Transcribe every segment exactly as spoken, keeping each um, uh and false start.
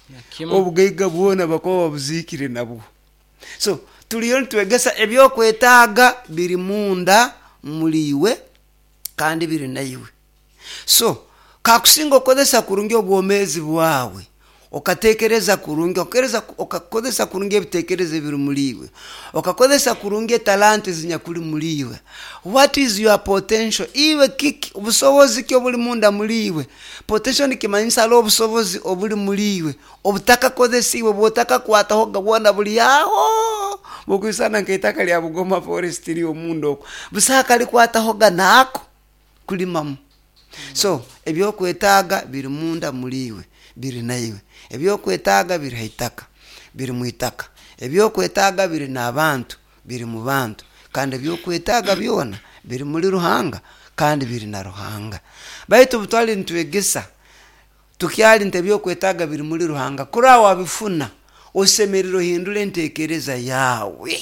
obugaiga bwona bakoba buzikire nabwo. So tuliyo ntwegesa ebyokwetaaga biri munda muliwe kandi biri naiwe. So kakusinga okozesa kurungi obwomezi bwawe okatekereza kurungi okereza okakozesa kurungi ebitekerezo biri muliwe okakozesa kurungi talent zinyakuli muliwe. What is your potential? Iwe kiki obusobozi kyo buli munda muliwe. Potential nikimanyisa lo obusobozi obuli muliwe obutaka kozesiwe bwotaka kwataho gabona buli yaho bukwisana nkaitaka lya Bugoma forest liyo mundo busaka likwataho ganako kulimamu. So ebyokwetaaga biri munda muliwe biri naiwe. Ebyokwetaaga biri haitaka biri muitaka. Ebyokwetaaga biri n'abantu biri mu bantu kandi ebyokwetaaga byona biri muri Ruhanga kandi biri na Ruhanga. Baitu butwali ntwegesa tukyali nte ebyokwetaaga biri muri Ruhanga kura wabifuna osemerero hindule ntekereza yawe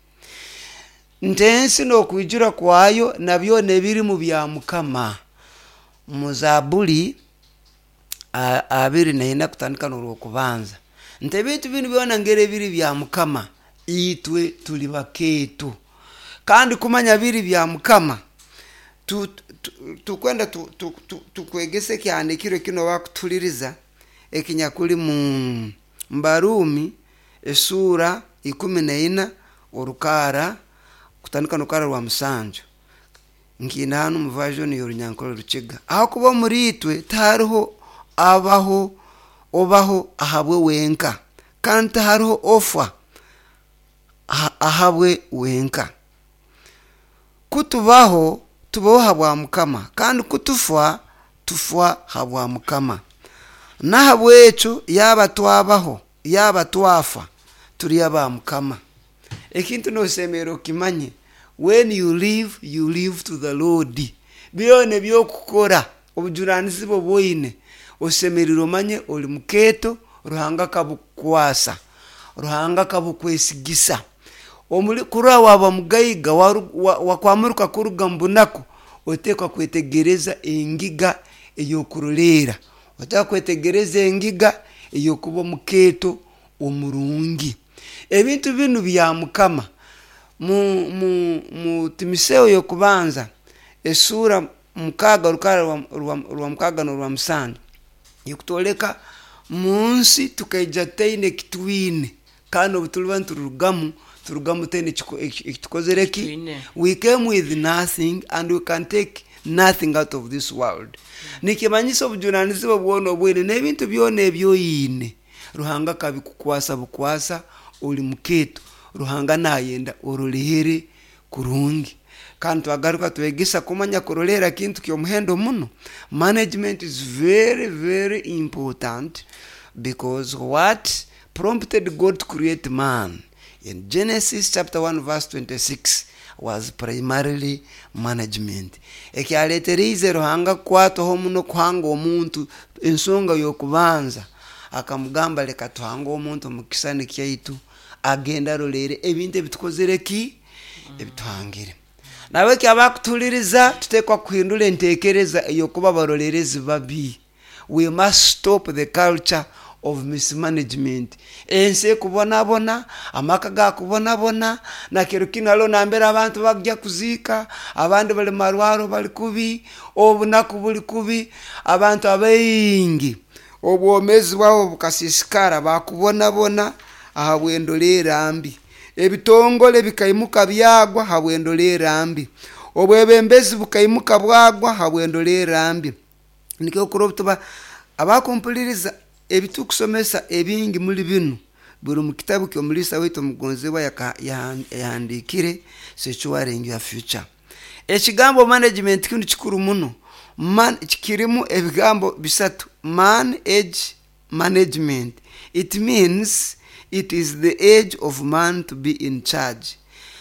ntensi no kwijura kwayo nabyo nebiri mu bya Mukama. Muzaburi abiri na ina kutandika n'okubanza nte bitu binu byona ngere biri bya Mukama itwe tuli baketu kandi kumanya biri bya Mukama tu tukwenda tu tukwegese kyandikiro kino bakutuliriza ekinyakuli mu Mbarumi esura ikumi na ina orukara kutandika n'okara rwa musanju ngina hano mu version y'Orunyankole Rukiga aho kuba muri itwe tariho abaho obaho ahabwe wenka kandi hariho ofa ahabwe wenka. Kutubaho tubaho habwa Mukama kandi kutufa tufa habwa Mukama. Nahabwe echo yaba twabaho yaba twafa turi aba Mukama. Ekintu no semero kimanye when you live you live to the Lord. Byone byokukora obujuranizi bo boyine osemeriro manye oli muketo Ruhanga kabukwasa Ruhanga kabukwesigisa omuli kura waba mugayiga wakwamuruka kuruga mbunako otekwa kwetegereza engiga eyokurulera otekwa kwetegereza engiga eyokuba muketo omurungi. Ebintu binu bya Mukama mu mu mu Timotheo yokubanza esura mukaga rukara rwa mukaga no rwa musanju yikutoleka munsi tukaijateine kitwine kandi obutulwantu rugamu turugamu tene ekitukozereki. We came with nothing and we can take nothing out of this world. Nikimanyisa obujunanizi bwona bwene nebintu byone ebyoyine Ruhanga kabikukwasa bukwasa oli muketo Ruhanga nayenda orolihere kurungi kandi twagaruka twegisa kumanya kurolera kintu kyo muhendo muno. Management is very very important because what prompted God to create man in Genesis chapter one verse twenty-six was primarily management. Ekyaleterize Ruhanga kwatoho muno kwanga omuntu ensonga yokubanza akamugamba leka tuhanga omuntu mukisani kyaitu agenda rolere ebintu ebitukozereki ebituhangire. Nawe kyabakutuliriza tutekwa kuhindula entekereza eyokuba barolerezi babi. We must stop the culture of mismanagement. Ense kubona bona amaka ga kubona bona na kirukina lo nambera abantu bagya kuzika abandi bali marwaro bali kubi obunaku buli kubi abantu abayingi obwomezi bwabo bukasisikara bakubona bona ahabwendolera mbi ebitongole bikayimuka byagwa habwendolera mbi obwebembezi bukayimuka bwagwa habwendolera mbi. Nikyo kurobutuba abakompuliriza ebitukusomesa ebingi muri binu buri mu kitabu kyo mulisa wetu mugonzebwa yahandikire Sanctuary ya Future. Ekigambo management kintu kikuru muno man kirimu ebigambo bisatu. Man age management, it means it is the age of man to be in charge.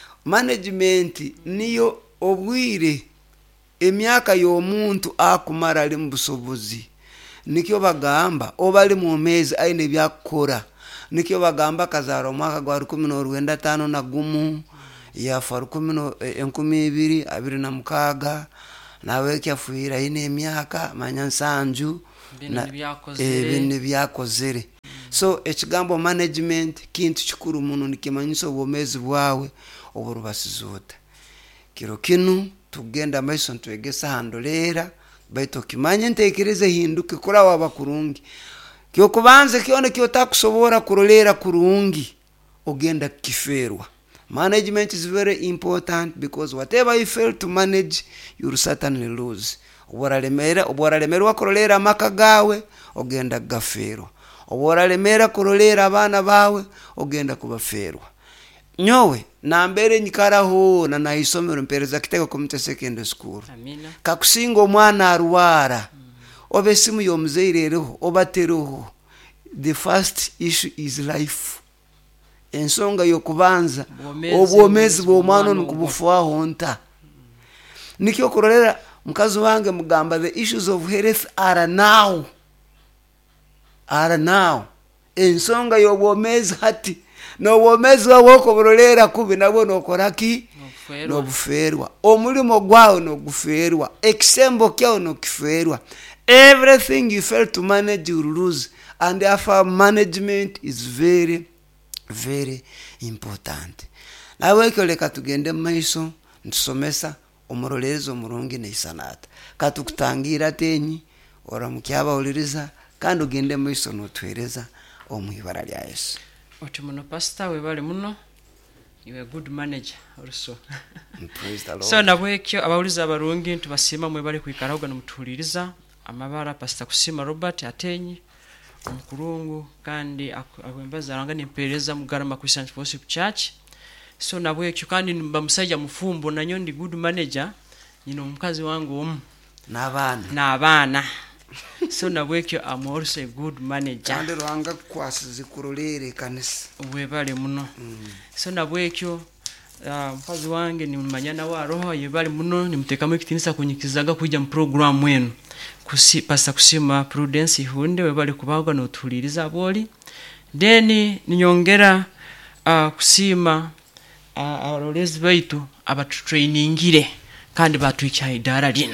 Management niyo obwire emyaka y'omuntu akumara ali mu busobozi. Nikyo bagamba obali mu mezi aine byakora. Nikyo bagamba kazaro mwaka gwa kumi na tano na gumu ya faru kumi ibiri abiri na mukaga nawe kyafuira ine emyaka manyansanju na ebintu byakozere. So ekigambo management kintu kikuru muno nikimanyisa obwomezi bwawe oburubasizuta kiro kinu tugenda maiso ntwegesa handolera baito kimanye ntekereze hinduke kura waba kurungi kyo kubanze kione kyo takusobora kurolera kurungi ogenda kiferwa. Management is very important because whatever you fail to manage you will certainly lose. Obora lemera obora lemerwa kurolera maka gawe ogenda gaferwa. Obora lemera kurolera abana bawe ogenda kubaferwa. Nyowe na mbere nyikaraho na naisomero mpereza kitego komite secondary school. Amina. Kakusinga omwana arwara. Mm. Obe simu yomuzeireho obateroho. The first issue is life. Ensonga yokubanza obwomezi bw'omwana nukubufaho nta. Nikyo kurolera mukazi wange mugamba the issues of health are now. Are now. Ensonga yobwomezi hati no bwomezi wako burolera kubi nabo nokoraki no buferwa. Omulimo gwawo no guferwa. Exembo kyao no kiferwa. Everything you fail to manage you lose, and therefore management is very very important. Nawe koleka tugende maiso ntusomesa omurolerizo murungi neisanata katukutangira tenyi ora mukyaba oliriza kandi ugende maiso notwereza omwibara lya Yesu. Oti muno pastor we bali muno you are a good manager also. Praise the Lord. So nabwekyo abawuliza abarungi ntubasima mwe bali kwikaraga nomutuliriza amabara pastor kusima Robert atenyi omukurungu kandi akwembaza ranga nimpereza mugarama ku Saint Fellowship Church. So nabwekyo kandi mbamusajja mufumbo nanyo ndi good manager nyino mukazi wangu omu nabana nabana. So nabwekyo am also a good manager kandi ranga kwasize kurolere kanisa we bali muno. Mm. So nabwekyo uh, mukazi wange ni manyana wa roho ye bali muno nimtekamo kitinisa kunyikizaga kuja mu program wenu kusi pasta kusima Prudence hunde we bali kubaga no tuliriza boli then ninyongera uh, kusima uh, abarolezi baitu abatutrainingire kandi batwicha idara lino.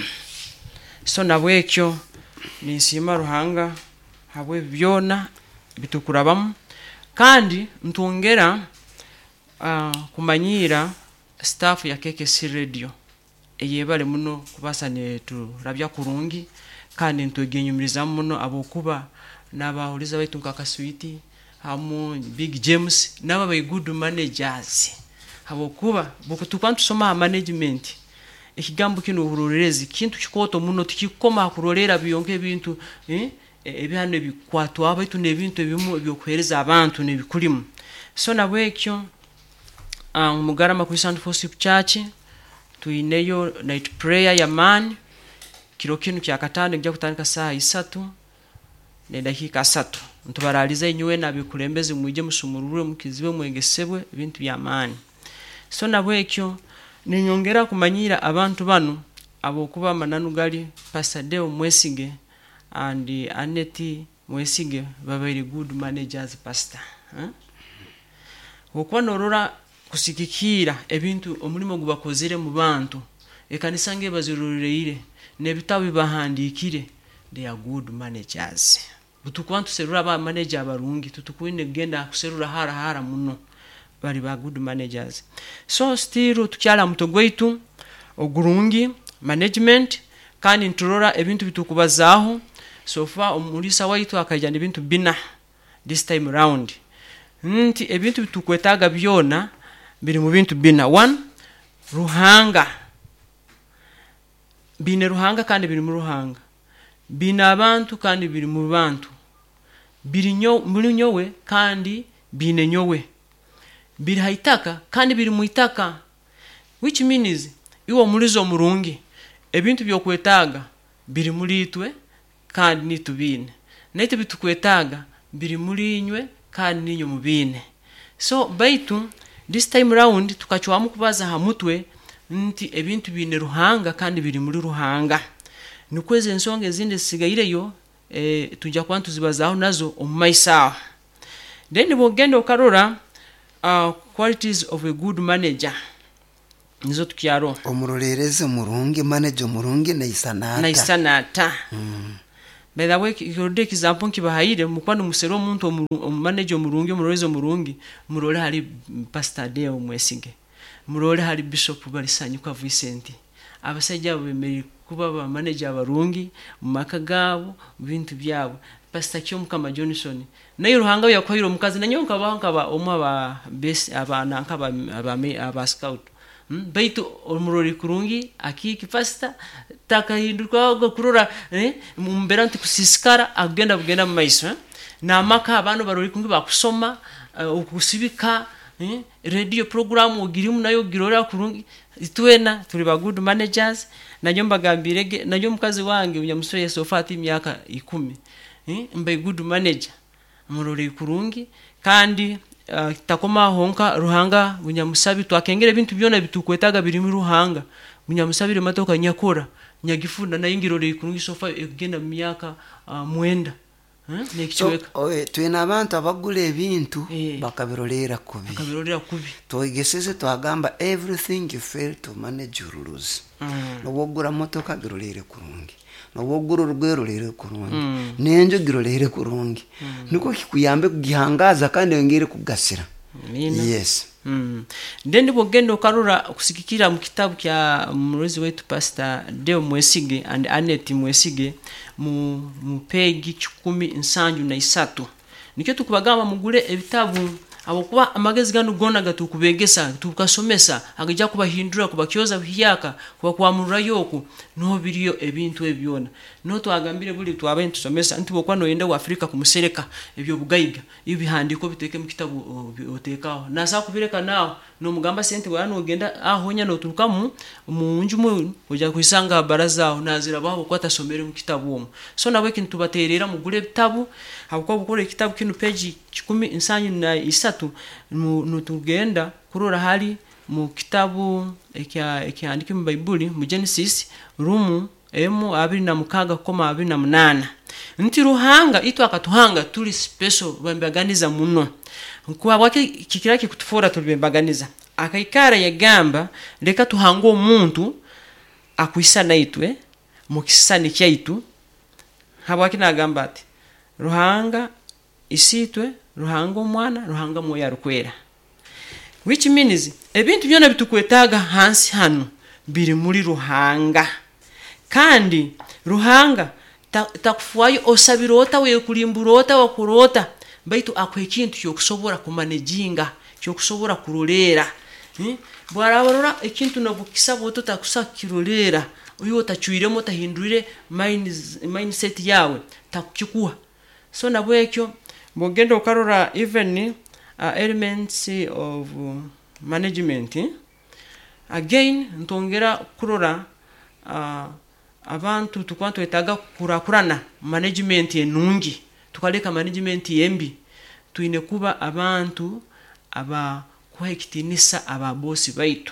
So nabwekyo nisima ruhanga habwe byona bitukurabamu kandi ntongera uh, kumanyira staff ya K K C radio eyebale muno kubasa ne turabya kurungi kandi ntogenyumiriza muno abokuba nabahuriza baitu nkakaswiti hamu Big James naba bay good managers abokuba bokutukwantu soma management ikigambo kino urorerezi kintu kikoto muno tikikoma kurorera biyonke ibintu eh ebyane bikwatwa abaitu nebintu ebimu byokwereza abantu nebikulimu. So nabwekyo um, mugarama ku Saint Fellowship Church tuineyo night prayer ya man kiro kinu kya katande njya kutandika saa isatu ne dakika satu ntubaraliza inywe nabikulembeze mwije musumurure mukizibe mwegesebwe ibintu bya man. So nabwekyo ninyongera kumanyira abantu bano abokuba mananu gali Pastor Deo Mwesige and Aneti Mwesige babiri good managers pastor. Huh? Okwa norora kusikikira ebintu omulimo gubakozere mu bantu ekanisa nge baziroreire nebitabi bahandikire they are good managers. Butukwantu serura ba manager barungi tutukwine genda kuserura hara hara muno bali ba good managers. So still tukyala mutogweitu ogurungi management kandi nturora ebintu bitukubazaho so far omulisa waitu akajana ebintu bina this time round nti ebintu bitukwetaga byona biri mu bintu bina. One, ruhanga bine ruhanga kandi biri mu ruhanga bina abantu kandi biri mu bantu biri nyo muri nyowe kandi bine nyowe biri haitaka kandi biri mu itaka, which means iwo mulizo murungi ebintu byokwetaga biri muri itwe kandi nitubine naite bitukwetaga biri muri inywe kandi ninyo mubine. So baitu this time round tukachwamu kubaza hamutwe nti ebintu bine ruhanga kandi biri muri ruhanga nukweze ensonga ezinde sigayireyo e, tujja kwantu zibazaho nazo omumaisa. Then bogenda okarora uh, qualities of a good manager nizo tukyaro omurorereze murungi manager murungi na isanata na isanata mm. by the way kirode example kibahaire mukwano musero omuntu omanager omurungi omuroleze omurungi murole hari Pastor Deo Mwesige murole hari Bishop Balisanyuka Vincent abasajja bemeri kuba ba manager abarungi mu makagabo bintu byabo Pastor Kyomukama Johnson nayo ruhanga yakwiro mukazi nanyo nkaba nkaba omwa ba best abana nkaba aba scout hmm? Baitu omurori kurungi akiki Pastor takahinduka go kurora eh mumberanti kusisikara agenda bugenda mu maiso eh? Na maka abantu barori kungi bakusoma uh, ukusibika eh? Radio program ogirimu nayo girora kurungi itwena tuli ba good managers nanyo mbagambirege nanyo mukazi wange unyamusore Sofati imyaka ikumi eh mbe good manager murori kurungi kandi uh, takoma honka ruhanga bunyamusabi twakengere bintu byona bitukwetaga biri mu ruhanga bunyamusabire matoka nyakora nyagifunda na ingirore kurungi Sofa egenda mu myaka uh, mwenda eh nekichweka so, oe twena abantu abagule ebintu e, bakabirolera kubi bakabirolera kubi toigeseze twagamba everything you fail to manage you lose mm. No wogura motoka girolere kurungi no wogura urugwero rere kurungi mm. Nenjo girolere kurungi mm. Niko kikuyambe kugihangaza kandi yongere kugasira Mina. Yes mm. Ndendi bogendo karura kusikikira mu kitabu kya murozi wetu Pastor Deo Mwesige and Annette Mwesige mu mu page kikumi nsanju na isatu nikyo tukubagamba mugure ebitabu abo kuba amagezi gano gona gatukubegesa tukasomesa agijja kubahindura kubakyoza bihiyaka kuba kwamurura yoko no biriyo ebintu ebyona no twagambire buli twabaye tusomesa nti bokwa no yenda wa Afrika kumusereka ebyo bugayiga ibihandiko biteke mu kitabu otekaho nasa kubireka nawo no mugamba sente bwana ogenda ahonya no turukamu munju mu oja kwisanga barazaho nazira babo kwatasomere mu kitabu omo so nawe kintu tubaterera mugure bitabu abukwa bukore kitabu kinu page kikumi nsanyu na isatu no tugenda kurora hali mu kitabu ekya ekyandike mu Bible mu Genesis rumu emu abiri na mukaga koma abiri na munana nti ruhanga itu akatuhanga tuli special bambaganiza muno nkuwa wake kikiraki kutufora tulibembaganiza akaikara yagamba leka tuhango omuntu akuisa naitwe mu kisani kyaitu habwaki nagamba ati ruhanga isitwe ruhanga omwana ruhanga moya rukwera which means ebintu byona bitukwetaga hansi hano biri muri ruhanga kandi ruhanga takufuayo ta osabirota we kulimburota wakurota baitu akwe kintu cyo kusobora kumanejinga cyo kusobora kurolera eh bwarabarora ikintu no bukisabo tutakusakirolera uyo tachuiremo tahindurire mind mindset yawe takukikuwa so nabwekyo bogendo karora even uh, elements of uh, management eh? Again ntongera kurora uh, abantu tukwanto etaga kurakurana management enungi tukaleka management yembi tuine kuba abantu aba kwekitinisa aba boss baitu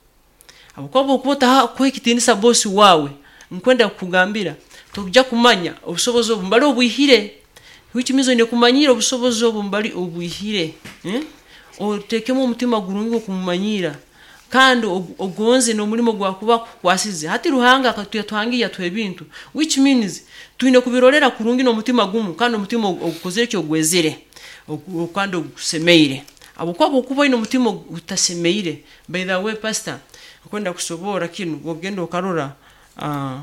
abukobo kubota kwekitinisa boss wawe nkwenda kugambira tujja kumanya obusobozo bumbali obuhire which means ne kumanyira obusobozo bumbali obuhire eh otekemo umutima gurungi kumanyira kandi ogonze no mulimo gwa kuba kwasize hati ruhanga akatuya twangiya twe bintu which means tuine kubirolera kurungi no mutima gumu kandi umutima ogukozere cyo gwezere okando gusemeire abukwa bukuba ino mutima utasemeire by the way Pastor kwenda kusobora kinu bogendo karora ah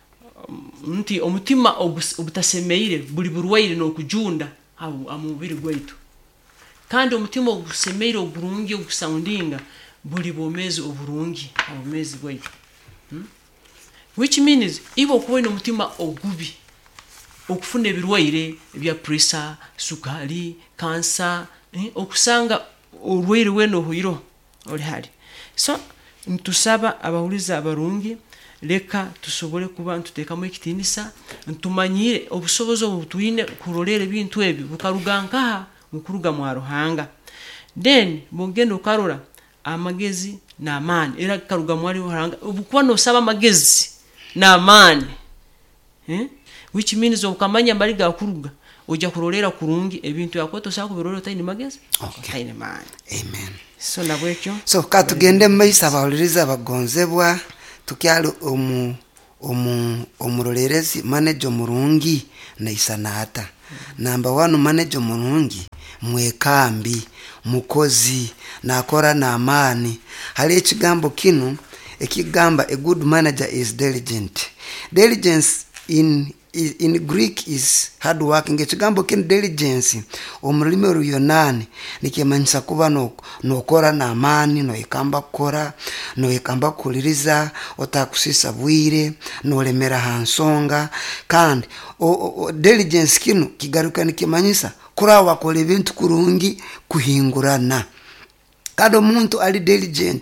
uh, nti omutima obutasemeire buli burwaire no kujunda abo amubiri gwaitu kandi omutima ogusemeire ogurungi ogusoundinga buli bomezi oburungi abomezi gwaitu hmm? Which means ibo kuba ino mutima ogubi okufuna ebirwaire bya pressure sukali cancer eh? Okusanga urwaire weno huiro oli hali so ntusaba abahuliza abarungi leka tusobole kuba ntutekamo ekitinisa ntumanyire obusobozo obutuine kurolera bintu ebi bukaruganka mukuruga mu ruhanga then bongendo karora amagezi na amani era karuga mu ruhanga obukuba no saba amagezi na amani eh which means ukamanya mbali ga kuruga oja kurolera kurungi ebintu yakoto sako birolera tayini magezi okay tayini amani amen so nabwekyo so katugende maisa abahuliriza abagonzebwa tukyalo omu omu omurorerezi manager omurungi naisanata. Number one manager omurungi mwekambi mukozi nakora n'amaani. Hali ekigambo kino ekigamba a good manager is diligent. Diligence in in Greek is hard working. Ekigambo kino diligence omulimi oluyonani nikimanyisa kuba no nokora n'amaani noyekamba kukora noyekamba kuliriza otakusisa bwire nolemera hansonga kandi o, o, diligence kino kigaruka nikimanyisa kura wakole bintu kurungi kuhingurana. Kandi omuntu ali diligent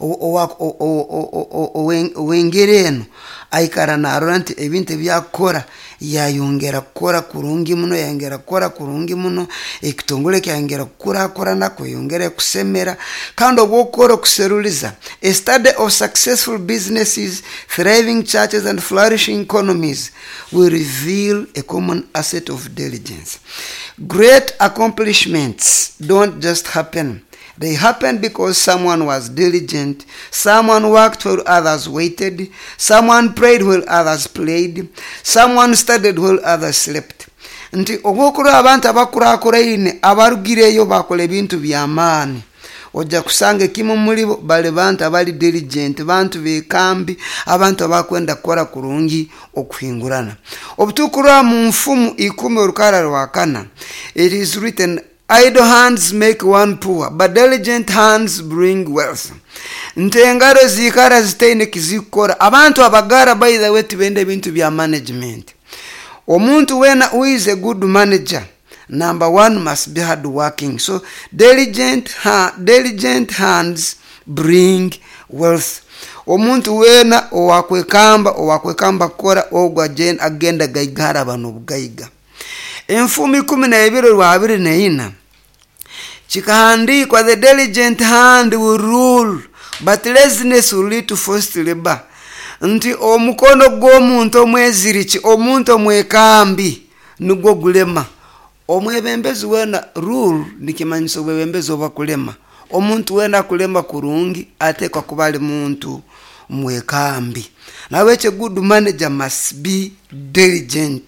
owengereno aikara narora nti ebintu byakora yayongera kukora kurungi muno yongera kukora kurungi muno ekitongole kyongera kukura kora nako yongera kusemera kandi obwokora kuseruliza. A study of successful businesses, thriving churches and flourishing economies will reveal a common asset of diligence. Great accomplishments don't just happen. They happened because someone was diligent, someone worked while others waited, someone prayed while others played, someone studied while others slept. Nti ogokura abantu abakurakurine abarugireyo bakole bintu by'amaani ojja kusanga kimu muri bale bantu abali diligent bantu bekambi abantu abakwenda kukora kurungi okuhingurana. Obutukura mu mfumu ikumi olukara lwakana, it is written, idle hands make one poor, but diligent hands bring wealth. Ntengaro zikara zitaine kizikora. Abantu abagara by the way tibende bintu bya management. Omuntu wena who is a good manager, number one must be hard working. So diligent ha, diligent hands bring wealth. Omuntu wena owakwekamba owakwekamba kora ogwa jen agenda gaigara bano bugaiga. Enfumi kumi na ibiri lwa abiri na ina chikahandikwa, the diligent hand will rule but laziness will lead to forced labor. Nti omukono gw'omuntu omwezirichi omuntu omwekambi nugwo gulema. Omwebembezi wena rule nikimanyisa obwebembezi obakulema. Omuntu wena kulema kurungi atekwa kubali muntu mwekambi. Nawe a good manager must be diligent.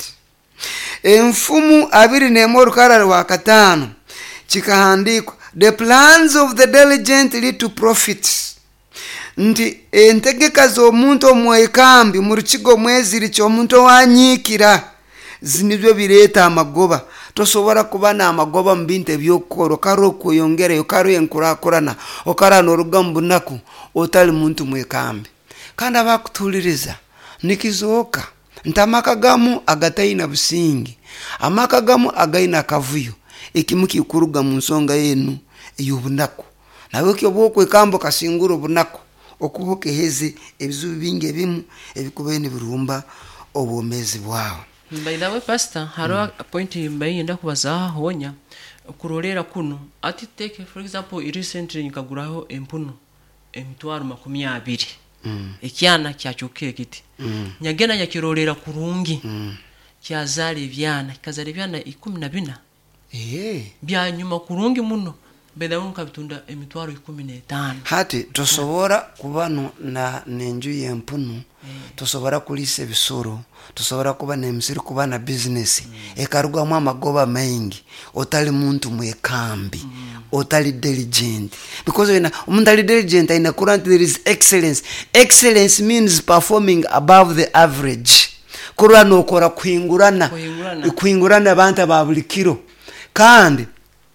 Enfumu abiri nemo rukara rwa katano chikahandikwa, the plans of the diligent lead to profits. Nti entegeka z'omuntu omwekambi mu rukigo mwezirichi omuntu wanyikira zinibyo bireta amagoba. Tosobora kuba na amagoba mu bintu by'okukora karo kuyongera karo enkurakurana okara n'orugambo naku otali muntu mwekambi. Kandi abakutuliriza nikizoka ntamaka gamu agataina busingi amaka gamu againa kavuyo ekimuki kuruga mu nsonga yenu ey'obunaku nawe kyo bwokwekamba kasinguro obunaku okubuke heze ebizubi binge bimu ebikubene birumba obwomezi bwawo. By the way, Pastor, haro mm. a point mbayi nda kubaza honya kurolera kuno ati take for example recently nikaguraho empuno emitwaro makumi abiri mm. ekyana kyachoke kiti mm. nyagena yakirolera kurungi mm. kyazali ebyana kazali ebyana ikumi na bina eh bya nyuma kurungi muno beda unka bitunda emitwaro ikumi na tano. Hati tosobora kubano na nenju yempuno mm. tosobora kulise bisoro tosobora kuba nemisiri kuba na business mm. ekaruga mu amagoba mengi otali muntu mwekambi mm. otali diligent because when umuntu ali diligent ina current there is excellence. Excellence means performing above the average. Kurwa no kora kuhingurana kuhingurana abantu ababulikiro kandi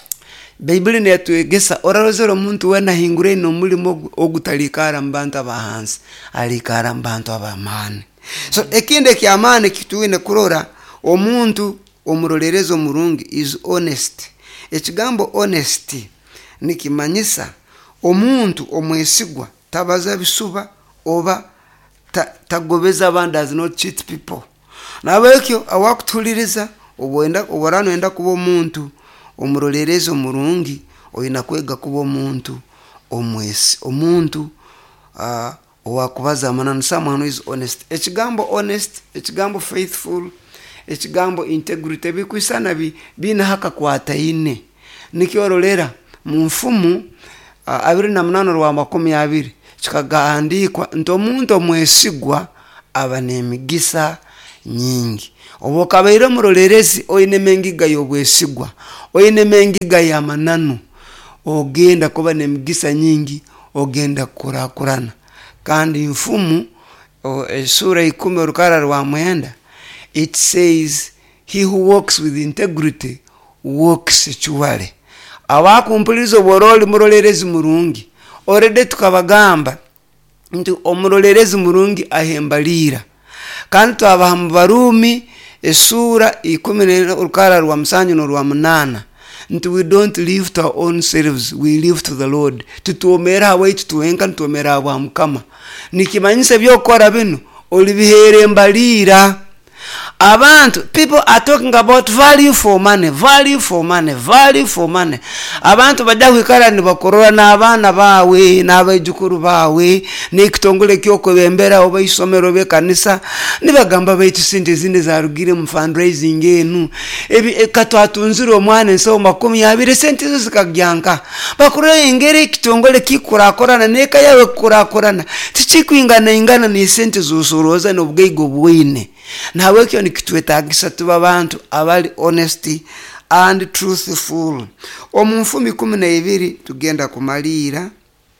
Bible netwegesa orarozero muntu wena hingure no mulimo ogutalikara mbantu abahansi alikara mbantu abamani. So ekinde kyamane kituwine kurora omuntu omurolerezo murungi is honest. Ekigambo honesty nikimanyisa omuntu omwesigwa tabaza bisuba oba ta, tagobeza abantu does not cheat people. Nabekyo awakutuliriza obwenda oborano enda kuba omuntu omurolerezo murungi oyina kwega kuba omuntu omwesi omuntu uh, owakubaza manana someone who is honest. Ekigambo honest, ekigambo faithful, ekigambo integrity bikwisana bi bina haka kwata ine nikiorolera mu mfumu uh, abiri na munano rwa makumi abiri chikagandikwa nto omuntu omwesigwa abana emigisa nyingi. Obokabaire murorerezi oyine mengiga y'obwesigwa, oyine mengiga y'amananu, ogenda kuba nemigisa nyingi, ogenda kukurakurana. Kandi mfumu sura ikumi orukara rwa mwenda, it says he who walks with integrity walks securely. Abakumpuliriza oboroli murorerezi murungi, orede tukabagamba nti omurorerezi murungi ahembalira. Kandi twabaha mu Barumi esura ikumi orukara rwa musanju n'orwa munana nti we don't live to our own selves, we live to the Lord. Tutuomera hawaitu tuwenka ntuomera abwa Mukama. Nikimanyisa byokora bino olibihere mbalira. Abantu, people are talking about value for money, value for money, value for money. Abantu bajja kwikara ni bakorora n'abaana bawe n'abajukuru bawe n'ekitongole kyoko bembera oba isomero be kanisa nibagamba baitu sente zinde zarugire mu fundraising enu ebi katwatunzira omwana enso makumi abiri sente zo zikagyanka bakorora engere ekitongole kikurakorana neka yawe kurakorana tichikwingana ingana ni sente zosoroza n'obugaigo bwine. Nawe kyo nikitwetagisa tuba abantu abali honesty and truthful. Omunfumi kumi na ibiri tugenda kumalira.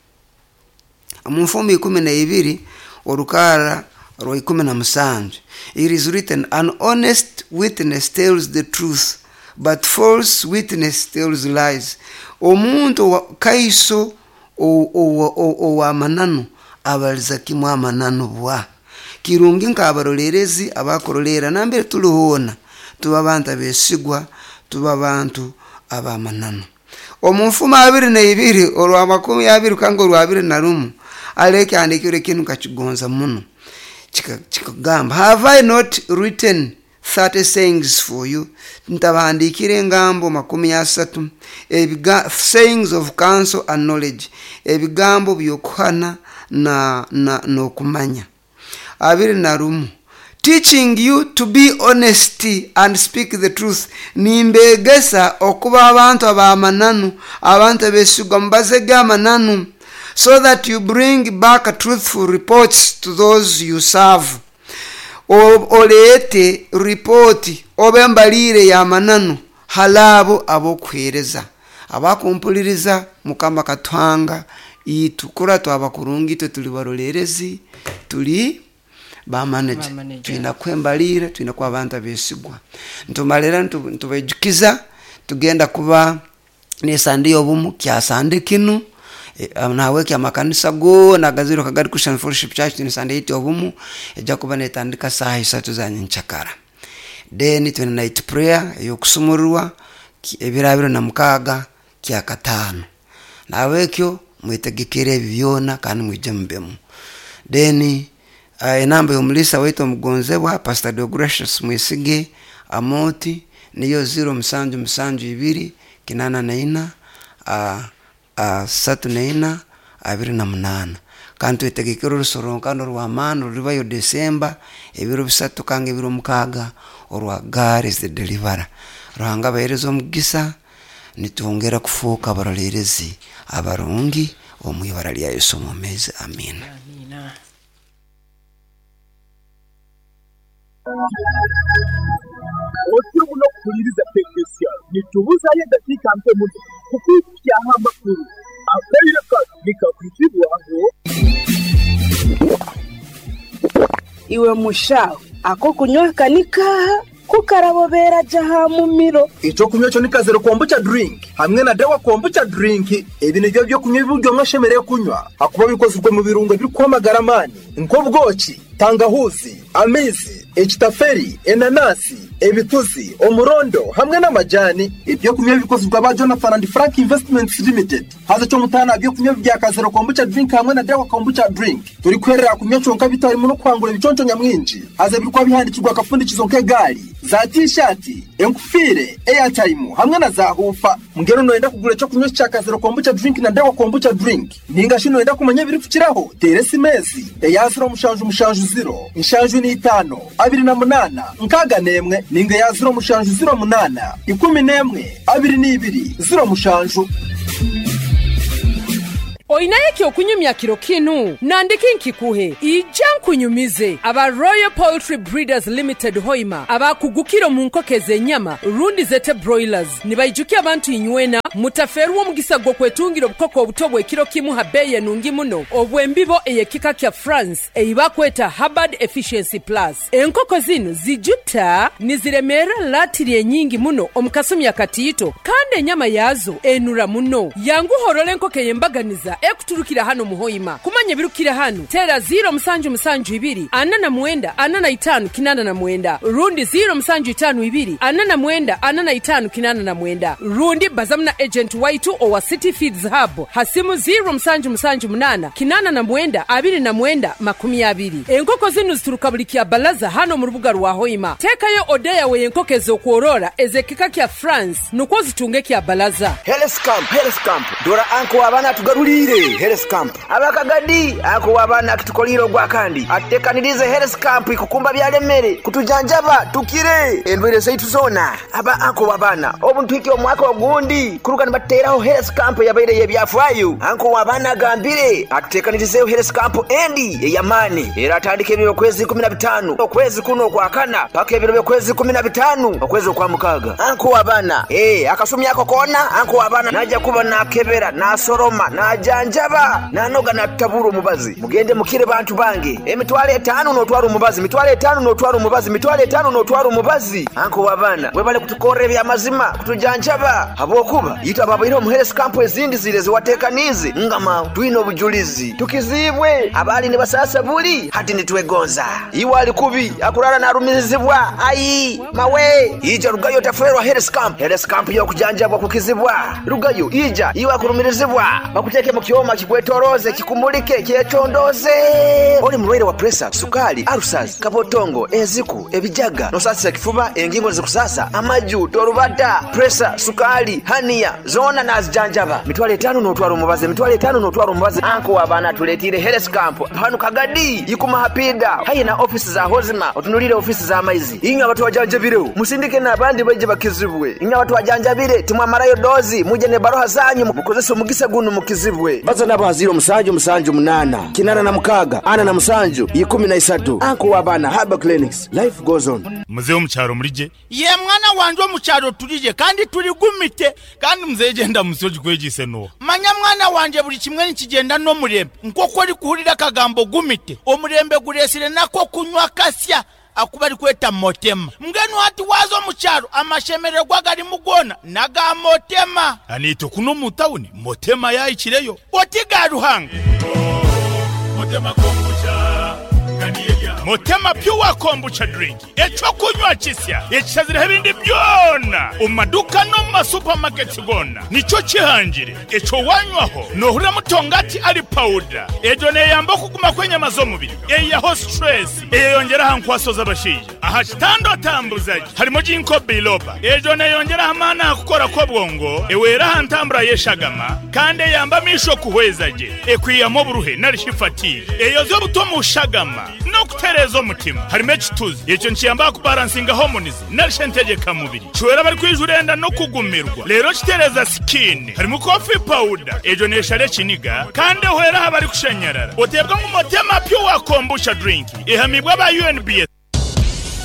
Omunfumi kumi na ibiri orukara rwa kumi na musanju. It is written, an honest witness tells the truth, but false witness tells lies. Omuntu kaiso o o o o amananu abaliza kimwe amananu bwa. Kirungi nkabarorerezi abakorolera nambere tuluhona tuba abantu abesigwa tuba abantu abamanano. Omunfuma abiri na ibiri olwa makumi abiri kango olwa abiri na rumu aleke andikire kinu kachigonza muno chikagamba, have I not written thirty sayings for you? Ntabandikire ngambo makumi asatu ebiga sayings of counsel and knowledge, ebigambo byokuhana na na nokumanya. Abiri na rumu, teaching you to be honest and speak the truth. Nimbegesa okuba abantu abamananu, abantu abesigwa mbazega amananu, so that you bring back truthful reports to those you serve. Olete report obembalire ya mananu halabo abokuhereza abakumpuliriza Mukama katwanga itukura twabakurungi tuli barorerezi tuli ba manager twina kwembalira twina kwa abantu abesigwa ntumalera ntubejukiza tugenda kuba ne sande obumu kya sande kinu nawe kya makanisa go na gaziro kagari Christian Fellowship Church ni sande iti obumu eja kuba netandika saa isatu za nchakara. Then twina night prayer yokusumurwa ebirabiro na mukaga kya katano nawe kyo mwitegekere byona kandi mwije mbemu. Then Uh, enamba yomulisa wetu mgonzebwa Pastor Deogratius Mwisige Amoti niyo zero msanju msanju ibiri kinana na ina uh, uh, satu na ina abiri na munana kantu etegekero rusoronkano rwa mano riba yo December ebiro bisatu kange biro mukaga orwa God is the deliverer ruhanga baherezo mugisa nitongera kufuka barorerezi abarungi omwibara lya Yesu mumeze. Amen. Amina. Otubu no kuliriza technician nitubuza ye dakika mpe mutu kukukia amakuru akaire ka nikakwitibwa aho iwe mushaho ako kunywa kanika kukarabobera jaha mumiro ico kunywa cyo nikazero kombucha drink hamwe na dawa kombucha drink ebi nibyo byo kunywa ibyo mwashemereye kunywa akuba bikozwe mu birungo biri kwamagaramani nk'ubwoki tangahuzi amizi ekitaferi enanasi ebituzi omurondo hamwe n'amajani ibyo kunywa bikozwe ba Jonathan and Frank Investments Limited haza cyo mutana byo kunywa bya kazero kombucha drink hamwe na dawa kombucha drink turi kwerera kunywa chonka bitari muno kwangura biconco nyamwinji haza birikwa bihandikirwa kafundikizo nk'egari za t-shirt enkufire airtime hamwe na za hufa mungero noenda kugura cyo kunywa cya kazero kombucha drink na dawa kombucha drink ninga shino noenda kumanya biri kukiraho teresi mezi yaziro mushanju mushanju zero inshanju ni itano abiri na munana nkaga nemwe ninga yaziro mushanju zero munana ikumi nemwe abiri ni ibiri zero mushanju. oinaye kyo kunyumya kiro kinu nandiki nkikuhe ija nkunyumize aba Royal Poultry Breeders Limited Hoima abakugukiro mu nkokeze ennyama rundi zete broilers nibayijuki abantu inywena mutaferwa omugisa gwo kwetungira obukoko obuto bw'ekiro kimu habeye nungi muno obwembibo eyekika kya France eyibakweta Hubbard Efficiency Plus enkoko zino zijuta niziremera latiri enyingi muno omukasumi akatiito kandi enyama yazo enura muno yangu horole enkoko eyembaganiza ekuturukira hano muhoima kumanya birukira hano tera zero musanju musanju ibiri anana mwenda anana itanu kinana na mwenda rundi zero musanju itanu ibiri anana mwenda anana itanu kinana na mwenda rundi bazamna agent waitu owa City Feeds Hub hasimu zero musanju musanju munana kinana na mwenda abiri na mwenda makumi abiri enkoko zinu zituruka buli kya balaza hano mu rubuga rwa Hoima tekayo odeya we enkoko ezokworora ezekika kya France nuko zitunge kya balaza Health Camp Health Camp dora anko abana tugarulire Health Camp abakagadi ako abana kitukoliro gwa kandi atekanirize Health Camp ikukumba byalemere kutujanjaba tukire endwere zaitu zona aba anko abana obuntu iki omwaka ogundi kuruka nibateraho Health Camp yabaire yebyafayo anko abana gambire atekanirize Health Camp endi eyamani era atandike byo kwezi kumi na bitano okwezi kuno kwa kana paka byo kwezi kumi na bitano okwezi kwa mukaga anko abana eh akasumi yako kona anko abana naja kuba nakebera na soroma na janjaba na noga na taburu mubazi mugende mukire bantu bange emitwale etano no twara umubazi mitwale etano no twara umubazi mitwale etano no twara umubazi anko abana webale kutukore bya mazima kutujanjaba abokuba yita baba ino mu Health Camp ezindi zile ziwatekanize ngama twino bujulizi tukizibwe abali ne basasa buli hati nitwegonza iwali kubi akurara na rumizibwa ayi mawe ija rugayo taferwa Health Camp Health Camp yo kujanjabwa kukizibwa rugayo ija iwa kurumirizibwa bakuteke mu kioma kigwetoroze kikumulike kyetondoze oli mulwere wa pressure sukali arusas kabotongo eziku ebijaga no sasa kifuba engingo zikusasa amaju torubata pressure sukali hania zona nazijanjaba mitwale tano no twaro mubaze mitwale tano no twaro mubaze anko abana tuletire Health Camp hanu kagadi yikuma hapida haye na office za hozima otunulire office za maizi inga watu wajanjabireo musindike na bandi baje bakizibwe inga watu wajanjabire timwamarayo dozi muje ne baroha zanyu mukozese mugisa gunu mukizibwe baza nabaziro musanju musanju munana kinana na mukaga ana na musanju ikumi na isatu anko abana Haba Clinics life goes on muze umucyaro murije ye mwana wanje umucyaro turije kandi turi gumite kandi muzeje nda musoje kwegise no manya mwana wanje buri kimwe nikigenda no murembe nkoko ari kuhurira kagambo gumite omurembe guresire nako kunywa kasya akuba ari kweta motema mgenu hati wazo mucyaro amashemerero gwagari mugona naga motema anito kuno mutawuni motema yayikireyo otigaruhanga motema kombucha kaniya motema pure kombucha drink echo kunywa kisya ekizira ebindi byona umaduka no ma supermarket gona nico kihangire echo wanywaho no hura mutongati ari powder ejo ne yamba kuguma kwenye mazo mubiri eya ho stress eyongera hankwasoza bashije aha kitando tambuzaje harimo jinko biloba ejo ne yongera amana akukora ko bwongo ewera hantambura yeshagama kandi yamba misho kuhwezaje ekwiyamo buruhe narishifati eyo zo butomo ushagama no kutereza umutima harimo ekituzi icyo nkiyamba kubalansinga harmonies narishentegeka mubiri chwera bari kwijurenda no kugumirwa rero kitereza skin harimo coffee powder ejo neshare kiniga kandi hwera habari kushenyerera otebwa mu motema pure kombucha drink ehamibwa ba U N B S